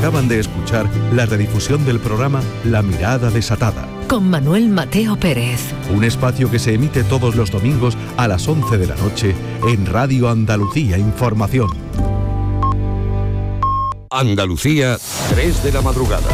Acaban de escuchar la redifusión del programa La Mirada Desatada, con Manuel Mateo Pérez. Un espacio que se emite todos los domingos a las 11 de la noche en Radio Andalucía Información. Andalucía, 3 de la madrugada.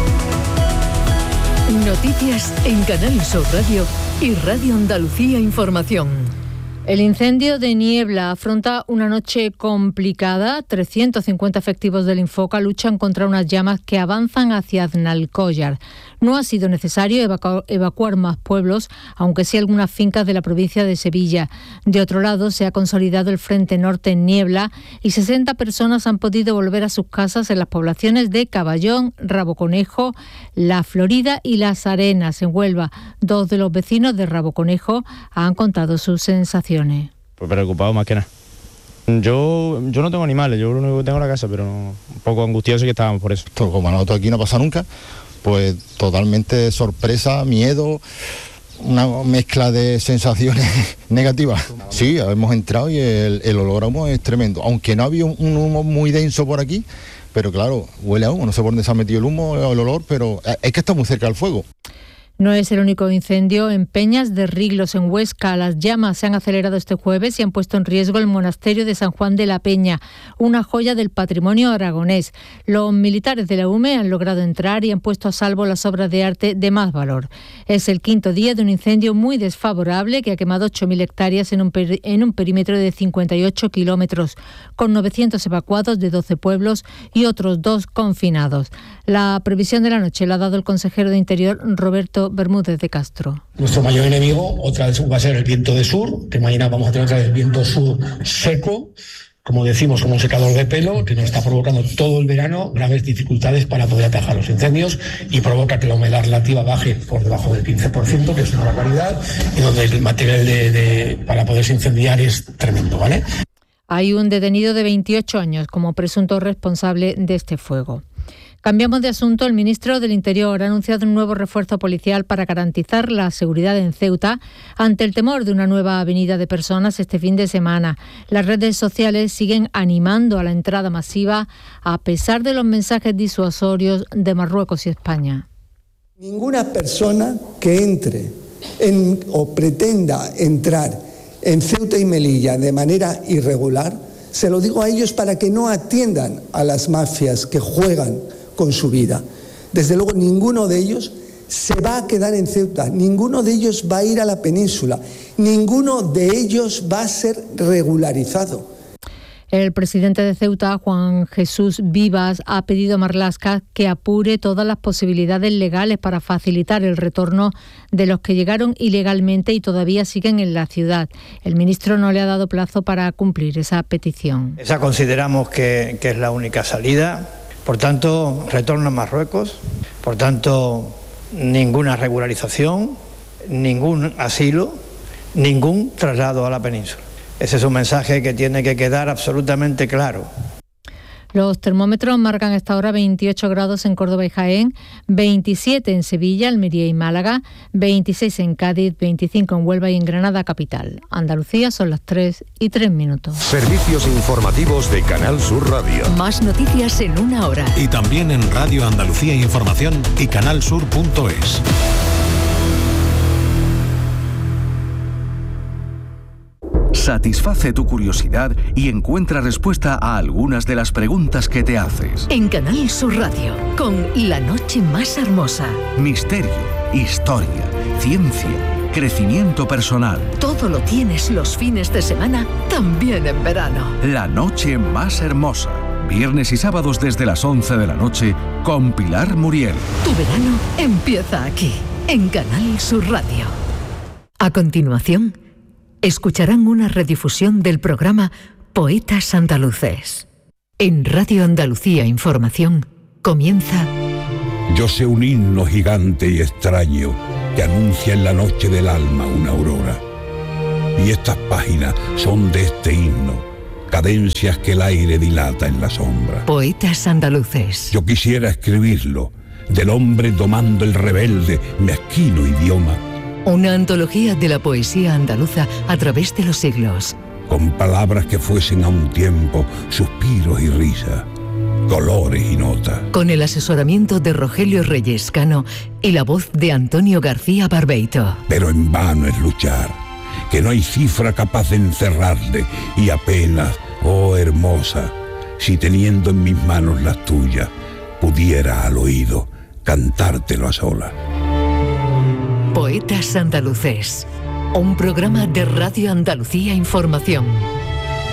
Noticias en Canal Sur Radio y Radio Andalucía Información. El incendio de Niebla afronta una noche complicada. 350 efectivos del Infoca luchan contra unas llamas que avanzan hacia Aznalcóllar. No ha sido necesario evacuar más pueblos, aunque sí algunas fincas de la provincia de Sevilla. De otro lado, se ha consolidado el frente norte en Niebla y 60 personas han podido volver a sus casas en las poblaciones de Caballón, Raboconejo, La Florida y Las Arenas, en Huelva. 2 de los vecinos de Raboconejo han contado sus sensaciones. Pues preocupado más que nada. Yo no tengo animales, yo lo único que tengo es la casa, pero un poco angustioso que estábamos por eso. Como a nosotros aquí no pasa nunca, pues totalmente sorpresa, miedo, una mezcla de sensaciones negativas. Sí, hemos entrado y el olor a humo es tremendo, aunque no había un humo muy denso por aquí, pero claro, huele a humo, no sé por dónde se ha metido el humo o el olor, pero es que está muy cerca del fuego. No es el único incendio en Peñas de Riglos, en Huesca. Las llamas se han acelerado este jueves y han puesto en riesgo el monasterio de San Juan de la Peña, una joya del patrimonio aragonés. Los militares de la UME han logrado entrar y han puesto a salvo las obras de arte de más valor. Es el quinto día de un incendio muy desfavorable que ha quemado 8.000 hectáreas en un perímetro de 58 kilómetros, con 900 evacuados de 12 pueblos y otros 2 confinados. La previsión de la noche la ha dado el consejero de Interior, Roberto Bermúdez de Castro. Nuestro mayor enemigo otra vez va a ser el viento de sur, que mañana vamos a tener otra vez viento sur seco, como decimos, como un secador de pelo, que nos está provocando todo el verano graves dificultades para poder atajar los incendios y provoca que la humedad relativa baje por debajo del 15%, que es una barbaridad, y donde el material para poderse incendiar es tremendo, ¿vale? Hay un detenido de 28 años como presunto responsable de este fuego. Cambiamos de asunto. El ministro del Interior ha anunciado un nuevo refuerzo policial para garantizar la seguridad en Ceuta ante el temor de una nueva avenida de personas este fin de semana. Las redes sociales siguen animando a la entrada masiva a pesar de los mensajes disuasorios de Marruecos y España. Ninguna persona que entre o pretenda entrar en Ceuta y Melilla de manera irregular, se lo digo a ellos para que no atiendan a las mafias que juegan con su vida. Desde luego ninguno de ellos se va a quedar en Ceuta, ninguno de ellos va a ir a la península, ninguno de ellos va a ser regularizado. El presidente de Ceuta, Juan Jesús Vivas, ha pedido a Marlaska que apure todas las posibilidades legales para facilitar el retorno de los que llegaron ilegalmente y todavía siguen en la ciudad. El ministro no le ha dado plazo para cumplir esa petición. Esa consideramos que es la única salida. Por tanto, retorno a Marruecos, por tanto, ninguna regularización, ningún asilo, ningún traslado a la península. Ese es un mensaje que tiene que quedar absolutamente claro. Los termómetros marcan a esta hora 28 grados en Córdoba y Jaén, 27 en Sevilla, Almería y Málaga, 26 en Cádiz, 25 en Huelva y en Granada capital. Andalucía son las 3:03. Servicios informativos de Canal Sur Radio. Más noticias en una hora. Y también en Radio Andalucía Información y canalsur.es. Satisface tu curiosidad y encuentra respuesta a algunas de las preguntas que te haces. En Canal Sur Radio, con La Noche Más Hermosa. Misterio, historia, ciencia, crecimiento personal. Todo lo tienes los fines de semana, también en verano. La Noche Más Hermosa. Viernes y sábados desde las 11 de la noche con Pilar Muriel. Tu verano empieza aquí, en Canal Sur Radio. A continuación, escucharán una redifusión del programa Poetas Andaluces. En Radio Andalucía Información comienza... Yo sé un himno gigante y extraño que anuncia en la noche del alma una aurora. Y estas páginas son de este himno, cadencias que el aire dilata en la sombra. Poetas Andaluces. Yo quisiera escribirlo, del hombre domando el rebelde, mezquino idioma. Una antología de la poesía andaluza a través de los siglos. Con palabras que fuesen a un tiempo suspiros y risa. colores y notas. Con el asesoramiento de Rogelio Reyes Cano y la voz de Antonio García Barbeito. Pero en vano es luchar, que no hay cifra capaz de encerrarle, y apenas, oh hermosa, si teniendo en mis manos las tuyas, pudiera al oído cantártelo a solas. Poetas Andaluces, un programa de Radio Andalucía Información.